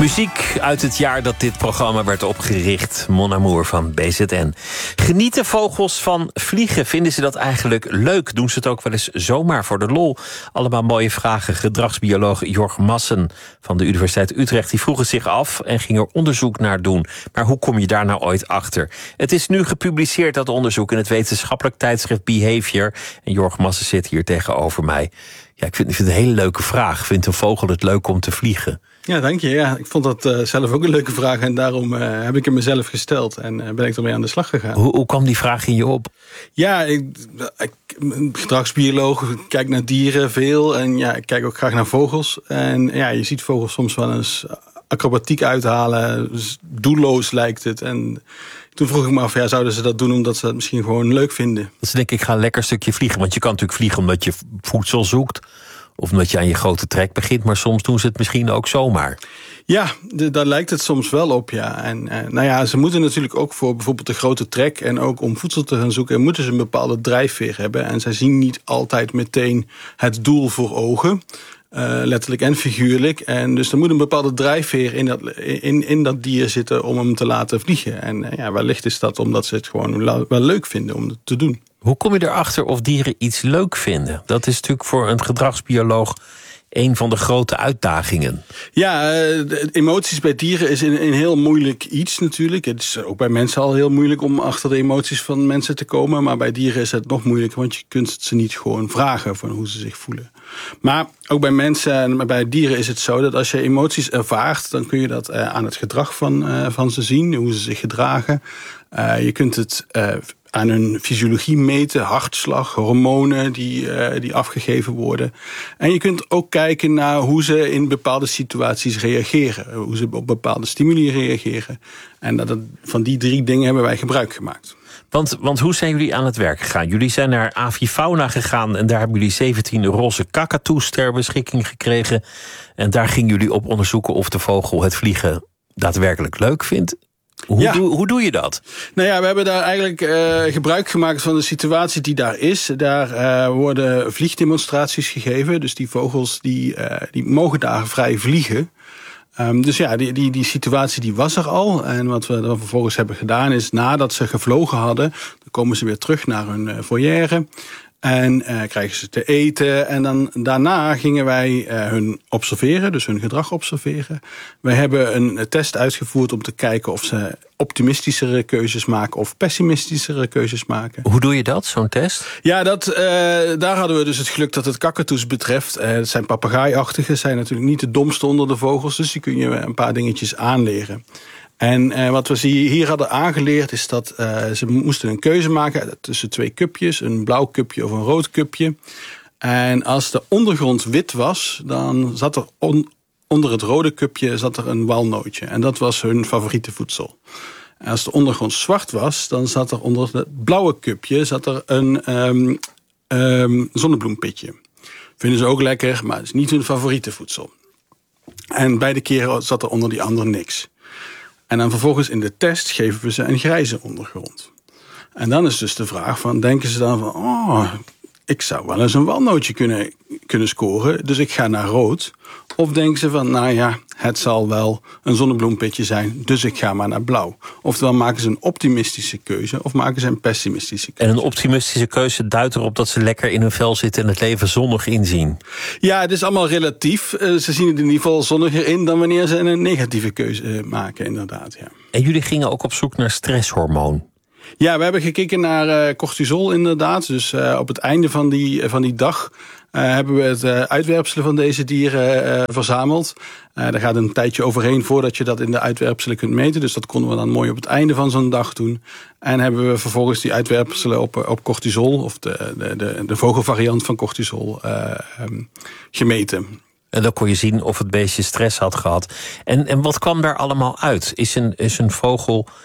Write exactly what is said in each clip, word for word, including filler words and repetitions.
Muziek uit het jaar dat dit programma werd opgericht. Mon Amour van B Z N. Genieten vogels van vliegen? Vinden ze dat eigenlijk leuk? Doen ze het ook wel eens zomaar voor de lol? Allemaal mooie vragen. Gedragsbioloog Jorg Massen van de Universiteit Utrecht die vroeg het zich af en ging er onderzoek naar doen. Maar hoe kom je daar nou ooit achter? Het is nu gepubliceerd, dat onderzoek, in het wetenschappelijk tijdschrift Behavior. En Jorg Massen zit hier tegenover mij. Ja, ik vind, ik vind het een hele leuke vraag. Vindt een vogel het leuk om te vliegen? Ja, dank je. Ja, ik vond dat uh, zelf ook een leuke vraag en daarom uh, heb ik hem mezelf gesteld en uh, ben ik ermee aan de slag gegaan. Hoe, hoe kwam die vraag in je op? Ja, ik, ik gedragsbioloog, ik kijk naar dieren veel en ja, ik kijk ook graag naar vogels. En ja, je ziet vogels soms wel eens acrobatiek uithalen, dus doelloos lijkt het. En toen vroeg ik me af, ja, zouden ze dat doen omdat ze dat misschien gewoon leuk vinden? Dat ze denken, ik ga een lekker stukje vliegen. Want je kan natuurlijk vliegen omdat je voedsel zoekt, of omdat je aan je grote trek begint, maar soms doen ze het misschien ook zomaar. Ja, de, daar lijkt het soms wel op, ja. En uh, nou ja, ze moeten natuurlijk ook voor bijvoorbeeld de grote trek en ook om voedsel te gaan zoeken, moeten ze een bepaalde drijfveer hebben. En zij zien niet altijd meteen het doel voor ogen. Uh, letterlijk en figuurlijk. En dus er moet een bepaalde drijfveer in dat, in, in dat dier zitten om hem te laten vliegen. En uh, ja, wellicht is dat omdat ze het gewoon wel leuk vinden om het te doen. Hoe kom je erachter of dieren iets leuk vinden? Dat is natuurlijk voor een gedragsbioloog een van de grote uitdagingen. Ja, de emoties bij dieren is een, een heel moeilijk iets natuurlijk. Het is ook bij mensen al heel moeilijk om achter de emoties van mensen te komen. Maar bij dieren is het nog moeilijker, want je kunt ze niet gewoon vragen van hoe ze zich voelen. Maar ook bij mensen en bij dieren is het zo dat als je emoties ervaart, dan kun je dat aan het gedrag van, van ze zien, hoe ze zich gedragen. Uh, je kunt het uh, aan hun fysiologie meten, hartslag, hormonen die, uh, die afgegeven worden. En je kunt ook kijken naar hoe ze in bepaalde situaties reageren. Hoe ze op bepaalde stimuli reageren. En dat het, van die drie dingen hebben wij gebruik gemaakt. Want, want hoe zijn jullie aan het werk gegaan? Jullie zijn naar Avifauna gegaan en daar hebben jullie zeventien roze kakatoes ter beschikking gekregen. En daar gingen jullie op onderzoeken of de vogel het vliegen daadwerkelijk leuk vindt. Hoe, ja. doe, hoe doe je dat? Nou ja, we hebben daar eigenlijk uh, gebruik gemaakt van de situatie die daar is. Daar uh, worden vliegdemonstraties gegeven. Dus die vogels die, uh, die mogen daar vrij vliegen. Um, dus ja, die, die, die situatie die was er al. En wat we dan vervolgens hebben gedaan is, nadat ze gevlogen hadden, dan komen ze weer terug naar hun uh, foyer. En uh, krijgen ze te eten. En dan daarna gingen wij uh, hun observeren, dus hun gedrag observeren. Wij hebben een test uitgevoerd om te kijken of ze optimistischere keuzes maken of pessimistischere keuzes maken. Hoe doe je dat, zo'n test? Ja, dat, uh, daar hadden we dus het geluk dat het kakatoes betreft. Uh, het zijn papegaaiachtige, zijn natuurlijk niet de domste onder de vogels. Dus die kun je een paar dingetjes aanleren. En uh, wat we hier hadden aangeleerd is dat uh, ze moesten een keuze maken tussen twee cupjes. Een blauw cupje of een rood cupje. En als de ondergrond wit was, dan zat er on, onder het rode cupje zat er een walnootje. En dat was hun favoriete voedsel. En als de ondergrond zwart was, dan zat er onder het blauwe cupje zat er een um, um, zonnebloempitje. Vinden ze ook lekker, maar het is niet hun favoriete voedsel. En beide keren zat er onder die andere niks. En dan vervolgens in de test geven we ze een grijze ondergrond. En dan is dus de vraag van, denken ze dan van, oh, ik zou wel eens een walnootje kunnen, kunnen scoren, dus ik ga naar rood. Of denken ze van, nou ja, het zal wel een zonnebloempitje zijn, dus ik ga maar naar blauw. Oftewel maken ze een optimistische keuze of maken ze een pessimistische keuze. En een optimistische keuze duidt erop dat ze lekker in hun vel zitten en het leven zonnig inzien. Ja, het is allemaal relatief. Ze zien het in ieder geval zonniger in dan wanneer ze een negatieve keuze maken, inderdaad. Ja. En jullie gingen ook op zoek naar stresshormoon. Ja, we hebben gekeken naar uh, cortisol inderdaad. Dus uh, op het einde van die, van die dag uh, hebben we het uh, uitwerpselen van deze dieren uh, verzameld. Uh, daar gaat een tijdje overheen voordat je dat in de uitwerpselen kunt meten. Dus dat konden we dan mooi op het einde van zo'n dag doen. En hebben we vervolgens die uitwerpselen op, op cortisol, of de, de, de, de vogelvariant van cortisol, uh, um, gemeten. En dan kon je zien of het beestje stress had gehad. En, en wat kwam daar allemaal uit? Is een, is een vogel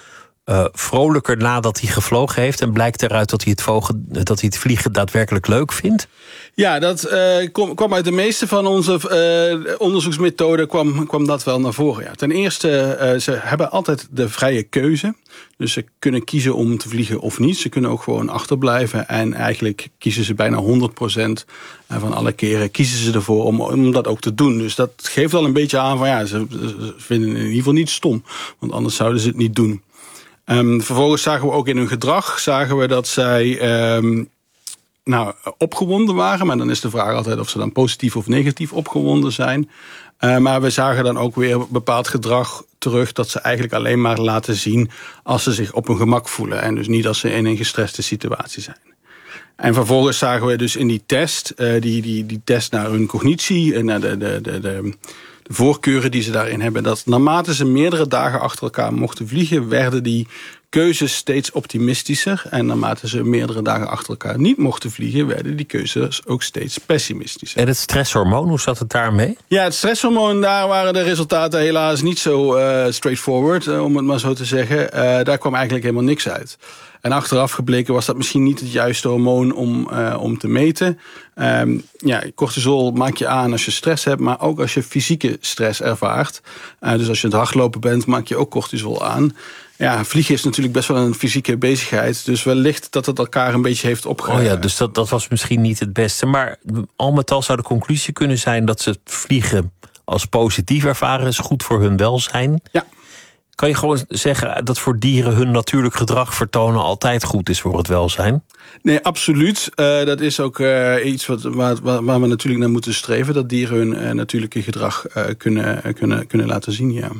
uh, vrolijker nadat hij gevlogen heeft? En blijkt eruit dat hij het, vogel, dat hij het vliegen daadwerkelijk leuk vindt? Ja, dat uh, kom, kwam uit de meeste van onze uh, onderzoeksmethoden kwam, kwam dat wel naar voren. Ja. Ten eerste, uh, ze hebben altijd de vrije keuze. Dus ze kunnen kiezen om te vliegen of niet. Ze kunnen ook gewoon achterblijven. En eigenlijk kiezen ze bijna honderd procent van alle keren kiezen ze ervoor om, om dat ook te doen. Dus dat geeft al een beetje aan van ja, ze, ze vinden het in ieder geval niet stom. Want anders zouden ze het niet doen. Um, vervolgens zagen we ook in hun gedrag zagen we dat zij um, nou, opgewonden waren. Maar dan is de vraag altijd of ze dan positief of negatief opgewonden zijn. Uh, maar we zagen dan ook weer bepaald gedrag terug dat ze eigenlijk alleen maar laten zien als ze zich op hun gemak voelen. En dus niet als ze in een gestreste situatie zijn. En vervolgens zagen we dus in die test, uh, die, die, die test naar hun cognitie en naar de, de, de, de, de voorkeuren die ze daarin hebben, dat naarmate ze meerdere dagen achter elkaar mochten vliegen, werden die keuzes steeds optimistischer. En naarmate ze meerdere dagen achter elkaar niet mochten vliegen, werden die keuzes ook steeds pessimistischer. En het stresshormoon, hoe zat het daarmee? Ja, het stresshormoon, daar waren de resultaten helaas niet zo uh, straightforward, uh, om het maar zo te zeggen. Uh, daar kwam eigenlijk helemaal niks uit. En achteraf gebleken was dat misschien niet het juiste hormoon om, uh, om te meten. Um, ja, cortisol maak je aan als je stress hebt, maar ook als je fysieke stress ervaart. Uh, dus als je aan het hardlopen bent, maak je ook cortisol aan. Ja, vliegen is natuurlijk best wel een fysieke bezigheid. Dus wellicht dat het elkaar een beetje heeft opge... Oh ja, dus dat, dat was misschien niet het beste. Maar al met al zou de conclusie kunnen zijn dat ze het vliegen als positief ervaren is, goed voor hun welzijn. Ja. Kan je gewoon zeggen dat voor dieren hun natuurlijk gedrag vertonen altijd goed is voor het welzijn? Nee, absoluut. Uh, dat is ook uh, iets wat, waar, waar we natuurlijk naar moeten streven. Dat dieren hun uh, natuurlijke gedrag uh, kunnen, uh, kunnen, kunnen laten zien, ja.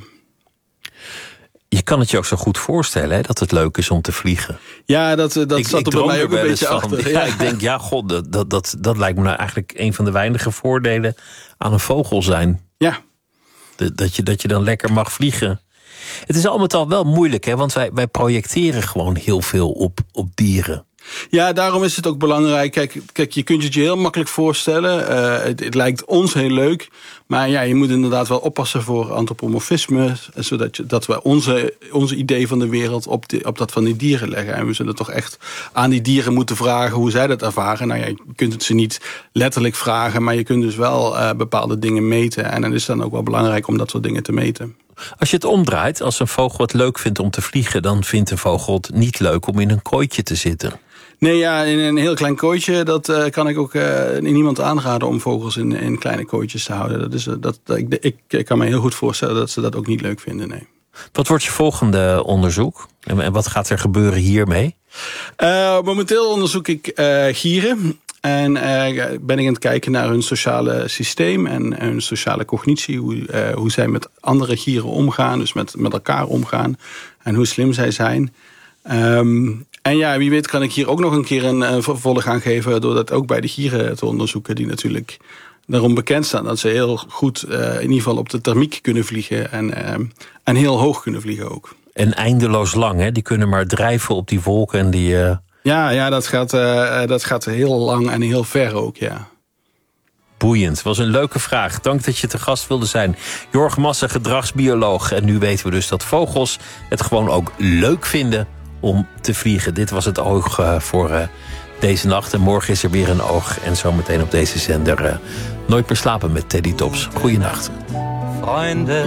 Je kan het je ook zo goed voorstellen, hè, dat het leuk is om te vliegen. Ja, dat, dat ik, zat er bij mij ook een beetje van, achter. Ja, ja, ik denk, ja, god, dat, dat, dat, dat lijkt me nou eigenlijk een van de weinige voordelen aan een vogel zijn. Ja. De, dat, je, dat je dan lekker mag vliegen. Het is al met al wel moeilijk, hè, want wij, wij projecteren gewoon heel veel op, op dieren. Ja, daarom is het ook belangrijk. Kijk, kijk je kunt het je heel makkelijk voorstellen. Uh, het, het lijkt ons heel leuk. Maar ja, je moet inderdaad wel oppassen voor antropomorfisme. Zodat je, dat we onze, onze idee van de wereld op, die, op dat van die dieren leggen. En we zullen toch echt aan die dieren moeten vragen hoe zij dat ervaren. Nou ja, je kunt het ze niet letterlijk vragen. Maar je kunt dus wel uh, bepaalde dingen meten. En dan is het dan ook wel belangrijk om dat soort dingen te meten. Als je het omdraait, als een vogel het leuk vindt om te vliegen, dan vindt een vogel het niet leuk om in een kooitje te zitten. Nee, ja, in een heel klein kooitje, dat uh, kan ik ook uh, niemand aanraden om vogels in, in kleine kooitjes te houden. Dat is, uh, dat, dat, ik, ik, ik kan me heel goed voorstellen dat ze dat ook niet leuk vinden, nee. Wat wordt je volgende onderzoek? En wat gaat er gebeuren hiermee? Uh, momenteel onderzoek ik uh, gieren. En uh, ben ik aan het kijken naar hun sociale systeem en hun sociale cognitie. Hoe, uh, hoe zij met andere gieren omgaan, dus met, met elkaar omgaan. En hoe slim zij zijn. Um, en ja, wie weet kan ik hier ook nog een keer een uh, vervolg aan geven, door dat ook bij de gieren te onderzoeken, die natuurlijk daarom bekend staan dat ze heel goed uh, in ieder geval op de thermiek kunnen vliegen. En, uh, en heel hoog kunnen vliegen ook. En eindeloos lang, hè? Die kunnen maar drijven op die wolken en die... Uh... Ja, ja dat, gaat, uh, dat gaat heel lang en heel ver ook, ja. Boeiend. Was een leuke vraag. Dank dat je te gast wilde zijn. Jorg Massa, gedragsbioloog. En nu weten we dus dat vogels het gewoon ook leuk vinden om te vliegen. Dit was het oog uh, voor uh, deze nacht. En morgen is er weer een oog. En zometeen op deze zender uh, Nooit meer slapen met Teddy Tops. Goeienacht. Freunde,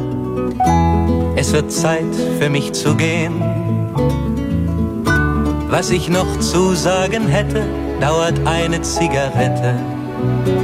es wird Zeit für mich zu gehen. Was ich noch zu sagen hätte, dauert eine Zigarette.